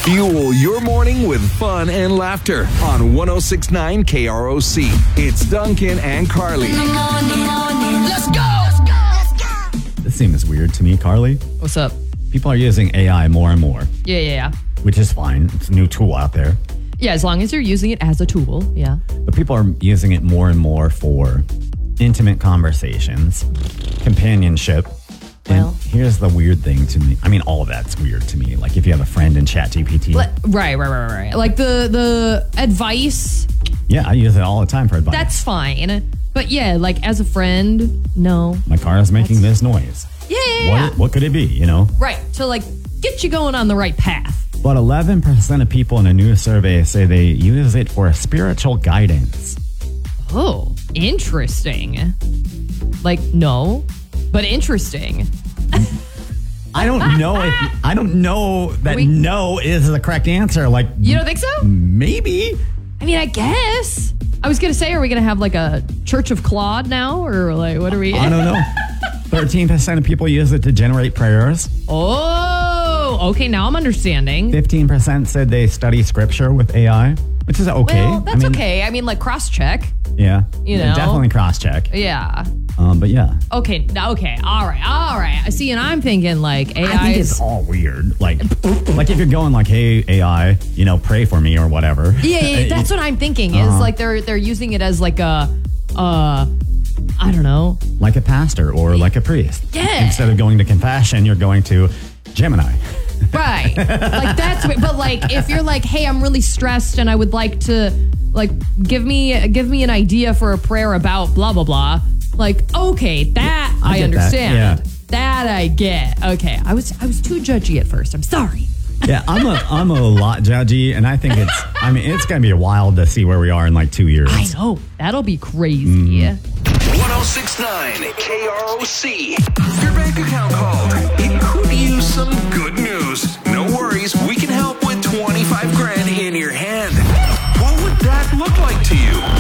Fuel your morning with fun and laughter on 106.9 KROC. It's Duncan and Carly. Let's go! This seems weird to me, Carly. What's up? People are using AI more and more, Yeah. which is fine. It's a new tool out there. Yeah, as long as you're using it as a tool, yeah. But people are using it more and more for intimate conversations, companionship. Well- And here's the weird thing to me. I mean, all of that's weird to me. Like if you have a friend in ChatGPT. Right. Like the advice, Yeah, I use it all the time for advice. that's fine. But yeah, like as a friend, no. My car is making this noise. Yeah. What could it be, you know? Right, to like get you going on the right path. But 11% of people in a new survey say they use it for spiritual guidance. Oh, interesting. Like, no, but interesting. I don't know that We- no is the correct answer. Like, You don't think so? maybe. I mean, I guess. I was going to say, are we going to have like a Church of Claude now? Or like, what are we? I don't know. 13% of people use it to generate prayers. Oh, okay. Now I'm understanding. 15% said they study scripture with AI, which is okay. Well, that's okay. I mean, like cross check. Yeah. You know? Definitely cross-check. Yeah. But yeah. Okay. All right. I see. And I'm thinking like AI. I think it's all weird. Like if you're going like, hey, AI, pray for me or whatever. Yeah. That's what I'm thinking is like they're using it as like a, I don't know. Like a pastor or like a priest. Yeah. Instead of going to confession, you're going to Gemini. Right. Like that's but like if you're like, hey, I'm really stressed and I would like to like give me an idea for a prayer about blah blah blah. Like, okay, that I get understand. that, yeah. That I get. Okay. I was too judgy at first. I'm sorry. Yeah, I'm a lot judgy, and I think it's going to be wild to see where we are in like 2 years. I know. That'll be crazy. 106.9 KROC. Your bank account called.